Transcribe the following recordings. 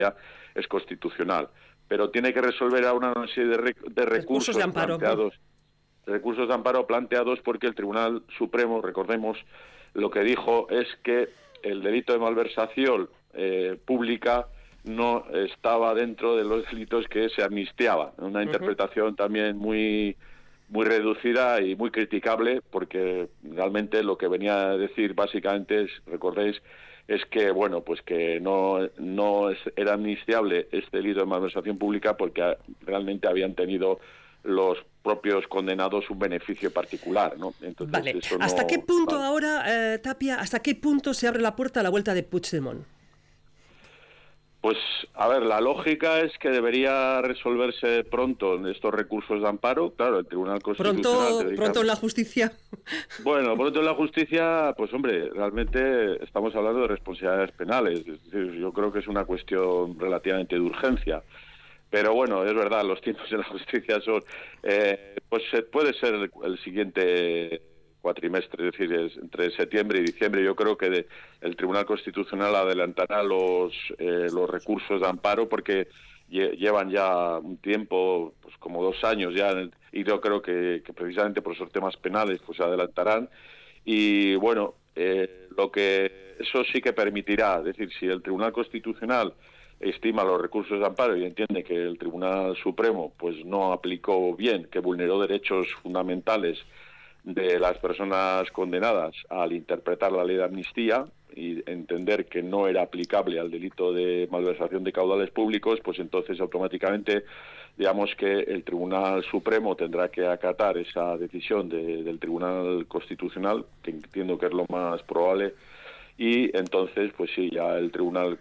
es constitucional, pero tiene que resolver a una serie de recursos de amparo planteados porque el Tribunal Supremo, recordemos, lo que dijo es que el delito de malversación pública no estaba dentro de los delitos que se amnistiaba. Una interpretación también muy reducida y muy criticable, porque realmente lo que venía a decir básicamente recordéis, es que bueno, pues que era amnistiable este delito de malversación pública porque realmente habían tenido los propios condenados un beneficio particular, ¿no? Entonces, vale. eso no, ¿Hasta qué punto ahora, Tapia, hasta qué punto se abre la puerta a la vuelta de Puigdemont? Pues, a ver, la lógica es que debería resolverse pronto en estos recursos de amparo. Claro, el Tribunal Constitucional... ¿Pronto en la justicia? Bueno, pronto en la justicia, pues hombre, realmente estamos hablando de responsabilidades penales. Es decir, yo creo que es una cuestión relativamente de urgencia. Pero bueno, es verdad, los tiempos en la justicia son... pues puede ser el siguiente cuatrimestre, es decir, entre septiembre y diciembre. Yo creo que el Tribunal Constitucional adelantará los recursos de amparo porque llevan ya un tiempo, pues como 2 años ya, y yo creo que precisamente por esos temas penales pues se adelantarán. Y bueno, eso sí que permitirá, es decir, si el Tribunal Constitucional estima los recursos de amparo y entiende que el Tribunal Supremo pues no aplicó bien, que vulneró derechos fundamentales de las personas condenadas al interpretar la ley de amnistía y entender que no era aplicable al delito de malversación de caudales públicos, pues entonces automáticamente digamos que el Tribunal Supremo tendrá que acatar esa decisión del Tribunal Constitucional, que entiendo que es lo más probable, y entonces, pues sí, ya el tribunal,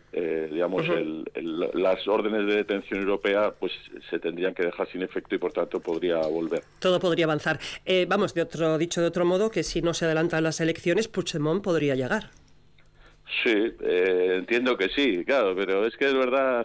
las órdenes de detención europea, pues se tendrían que dejar sin efecto y por tanto podría volver. Todo podría avanzar. Dicho de otro modo, que si no se adelantan las elecciones, Puigdemont podría llegar. Sí, entiendo que sí, claro, pero es que es verdad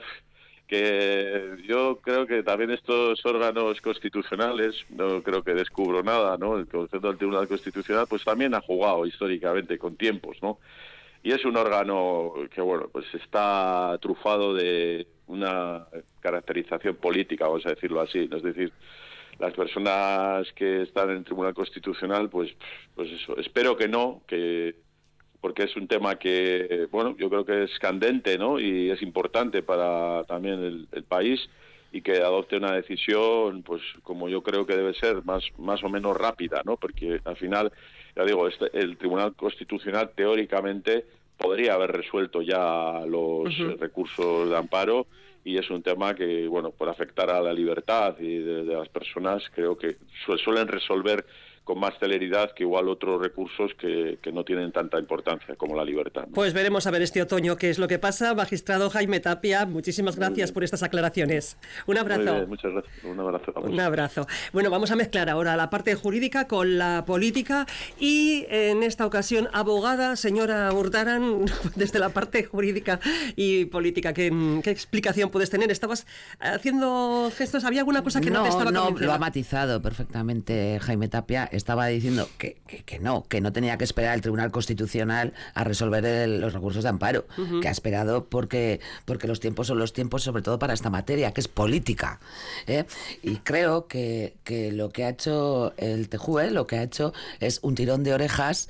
que yo creo que también estos órganos constitucionales, no creo que descubro nada, ¿no? El concepto del Tribunal Constitucional, pues también ha jugado históricamente con tiempos, ¿no? Y es un órgano que, bueno, pues está trufado de una caracterización política, vamos a decirlo así. Es decir, las personas que están en el Tribunal Constitucional, pues eso, espero que no, porque es un tema que, bueno, yo creo que es candente, ¿no? Y es importante para también el país, y que adopte una decisión, pues como yo creo que debe ser, más o menos rápida, ¿no? Porque al final, ya digo, el Tribunal Constitucional teóricamente podría haber resuelto ya los recursos de amparo, y es un tema que, bueno, por afectar a la libertad y de las personas, creo que suelen resolver con más celeridad que igual otros recursos que no tienen tanta importancia como la libertad, ¿no? Pues veremos a ver este otoño qué es lo que pasa. Magistrado Jaime Tapia, muchísimas gracias por estas aclaraciones. Un abrazo. Muy bien, muchas gracias. Un abrazo. Un abrazo. Bueno, vamos a mezclar ahora la parte jurídica con la política, y en esta ocasión, abogada, señora Urtaran, desde la parte jurídica y política, ¿qué explicación puedes tener? ¿Estabas haciendo gestos? ¿Había alguna cosa que no te estaba convenciendo? No, lo ha matizado perfectamente Jaime Tapia. Estaba diciendo que no tenía que esperar el Tribunal Constitucional a resolver los recursos de amparo, que ha esperado porque los tiempos son los tiempos, sobre todo para esta materia, que es política, ¿eh? Y creo que lo que ha hecho el TJUE, lo que ha hecho es un tirón de orejas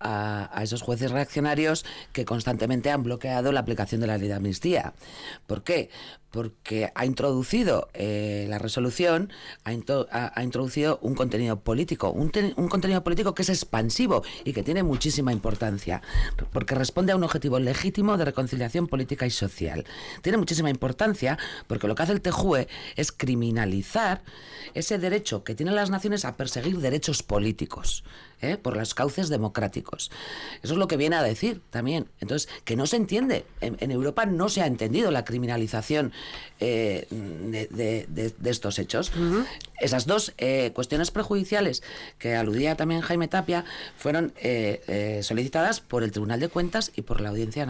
a esos jueces reaccionarios que constantemente han bloqueado la aplicación de la ley de amnistía. ¿Por qué? Porque ha introducido la resolución, ha introducido un contenido político, un contenido político que es expansivo y que tiene muchísima importancia, porque responde a un objetivo legítimo de reconciliación política y social. Tiene muchísima importancia porque lo que hace el TJUE es criminalizar ese derecho que tienen las naciones a perseguir derechos políticos, por los cauces democráticos. Eso es lo que viene a decir también. Entonces, que no se entiende. En Europa no se ha entendido la criminalización de estos hechos. Esas dos cuestiones prejudiciales que aludía también Jaime Tapia fueron solicitadas por el Tribunal de Cuentas y por la Audiencia Nacional.